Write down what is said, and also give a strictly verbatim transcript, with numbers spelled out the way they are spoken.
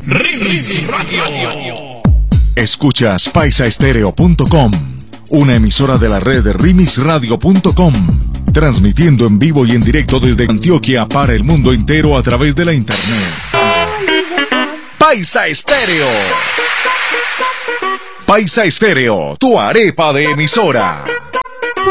Remix Radio. Escuchas paisa estéreo punto com, una emisora de la red de remix radio punto com, transmitiendo en vivo y en directo desde Antioquia para el mundo entero a través de la internet. Paisa Estéreo. Paisa Estéreo, tu arepa de emisora.